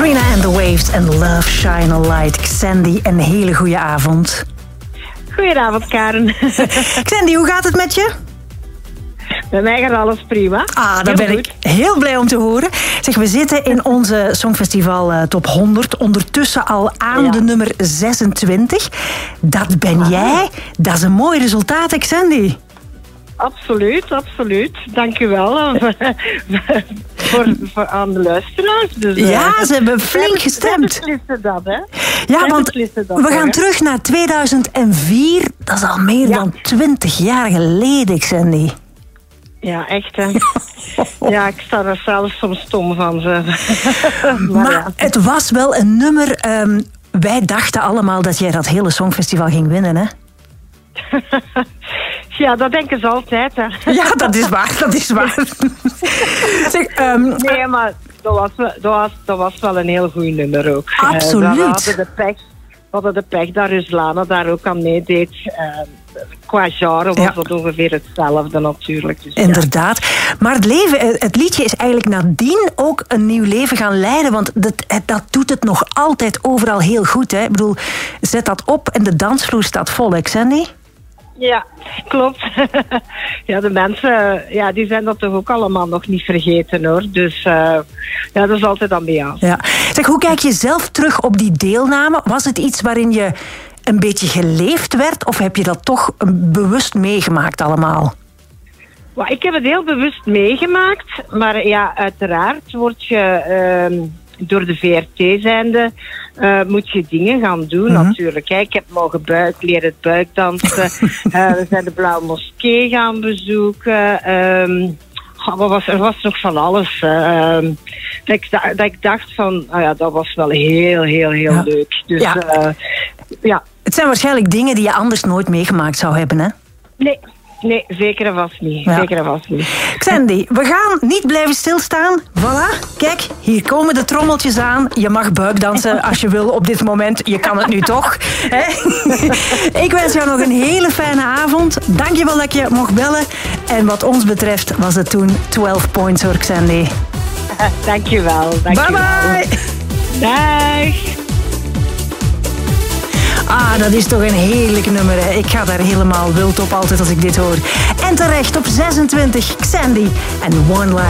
Katrina and the Waves en Love Shine a Light. Xandy, een hele goede avond. Goedenavond, Karen. Xandy, hoe gaat het met je? Bij mij gaat alles prima. Daar ben ik heel blij om te horen. Zeg, we zitten in onze Songfestival Top 100. Ondertussen al aan de nummer 26. Dat ben jij. Dat is een mooi resultaat, Xandy. Absoluut, absoluut. Dank u wel voor aan de luisteraars. Dus, ja, ze hebben flink gestemd. We beslissen dat, hè? Ja, want we gaan terug naar 2004. Dat is al meer dan 20 jaar geleden, Xandy. Ja, echt, hè. Ja, ik sta er zelfs soms stom van. Maar het was wel een nummer. Wij dachten allemaal dat jij dat hele Songfestival ging winnen, hè? Ja, dat denken ze altijd, hè. Ja, dat is waar, dat is waar. Zeg, nee, maar dat was wel een heel goed nummer ook. Absoluut. We hadden de pech dat Ruslana daar ook aan meedeed. Qua genre was dat ongeveer hetzelfde natuurlijk. Dus, inderdaad. Maar het liedje is eigenlijk nadien ook een nieuw leven gaan leiden. Want dat doet het nog altijd overal heel goed. Hè? Ik bedoel, zet dat op en de dansvloer staat vol, hè, Xandy? Ja, klopt. Ja, de mensen die zijn dat toch ook allemaal nog niet vergeten, hoor. Dus dat is altijd ambiance. Ja. Zeg, hoe kijk je zelf terug op die deelname? Was het iets waarin je een beetje geleefd werd? Of heb je dat toch bewust meegemaakt allemaal? Ik heb het heel bewust meegemaakt. Maar ja, uiteraard word je door de VRT zijnde... moet je dingen gaan doen, natuurlijk. Hè. Ik heb mogen leren buikdansen. We zijn de Blauwe Moskee gaan bezoeken. Er was nog van alles. Dat ik dacht van... dat was wel heel, heel, heel leuk. Dus het zijn waarschijnlijk dingen die je anders nooit meegemaakt zou hebben, hè? Nee, zeker en vast niet. Ja. Zeker en vast niet. Xandy, we gaan niet blijven stilstaan. Voilà, kijk, hier komen de trommeltjes aan. Je mag buikdansen als je wil op dit moment. Je kan het nu toch. Hè? Ik wens jou nog een hele fijne avond. Dank je wel dat je mocht bellen. En wat ons betreft was het toen 12 points hoor, Xandy. Dank je wel. Bye bye. Dag. Dat is toch een heerlijk nummer. Hè? Ik ga daar helemaal wild op altijd als ik dit hoor. En terecht op 26, Xandy en One Life.